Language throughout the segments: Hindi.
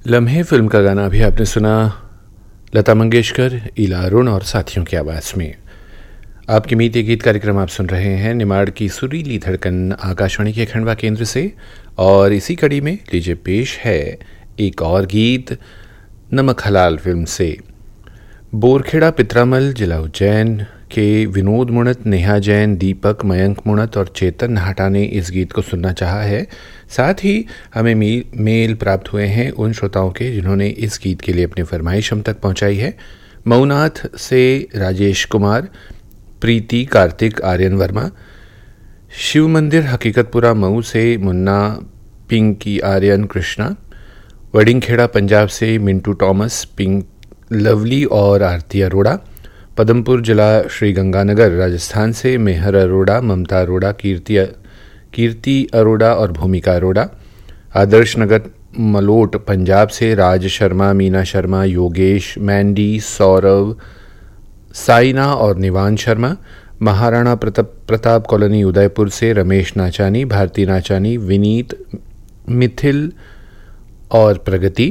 लम्हे फिल्म का गाना भी आपने सुना, लता मंगेशकर, इला अरुण और साथियों की आवाज़ में। आपके मीत गीत कार्यक्रम आप सुन रहे हैं निमाड़ की सुरीली धड़कन आकाशवाणी के खंडवा केंद्र से, और इसी कड़ी में लीजिए पेश है एक और गीत नमक हलाल फिल्म से। बोरखेड़ा पित्रामल जिला उज्जैन के विनोद मुणत, नेहा जैन, दीपक, मयंक मुणत और चेतन नाहटा ने इस गीत को सुनना चाहा है। साथ ही हमें मेल प्राप्त हुए हैं उन श्रोताओं के जिन्होंने इस गीत के लिए अपनी फरमाइश हम तक पहुंचाई है। मऊनाथ से राजेश कुमार, प्रीति, कार्तिक, आर्यन वर्मा, शिव मंदिर हकीकतपुरा मऊ से मुन्ना, पिंकी, आर्यन, कृष्णा, वडिंगखेड़ा पंजाब से मिंटू टॉमस, पिंक, लवली और आरती अरोड़ा, पदमपुर जिला श्री गंगानगर राजस्थान से मेहर अरोड़ा, ममता अरोड़ा, कीर्ति अरोड़ा और भूमिका अरोड़ा, आदर्श नगर मलोट पंजाब से राज शर्मा, मीना शर्मा, योगेश, मैंडी, सौरव, साइना और निवान शर्मा, महाराणा प्रताप कॉलोनी उदयपुर से रमेश नाचानी, भारती नाचानी, विनीत, मिथिल और प्रगति,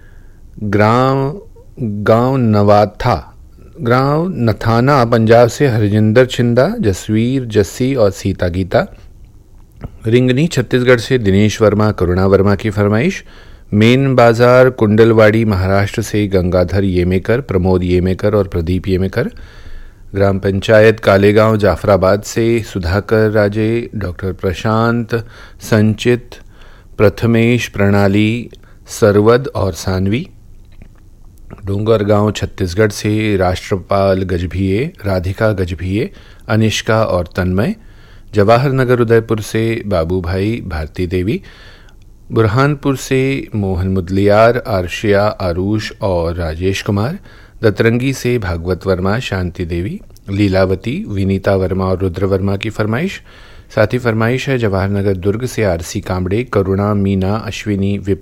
गांव नथाना पंजाब से हरजिंदर छिंदा, जसवीर, जस्सी और सीता गीता, रिंगनी छत्तीसगढ़ से दिनेश वर्मा, करुणा वर्मा की फरमाइश, मेन बाजार कुंडलवाड़ी महाराष्ट्र से गंगाधर येमेकर, प्रमोद येमेकर और प्रदीप येमेकर, ग्राम पंचायत कालेगांव जाफराबाद से सुधाकर राजे, डॉक्टर प्रशांत, संचित, प्रथमेश, प्रणाली, सरवद और सानवी, डोंगरगांव छत्तीसगढ़ से राष्ट्रपाल गजभिये, राधिका गजभिये, अनिष्का और तन्मय, जवाहर नगर उदयपुर से बाबू भाई, भारती देवी, बुरहानपुर से मोहन मुदलियार, आर्शिया, आरुष और राजेश कुमार, दतरंगी से भागवत वर्मा, शांति देवी, लीलावती, विनीता वर्मा और रुद्र वर्मा की फरमाइश। साथ ही फरमाइश है जवाहर नगर दुर्ग से आरसी कांबड़े, करुणा, मीना, अश्विनी,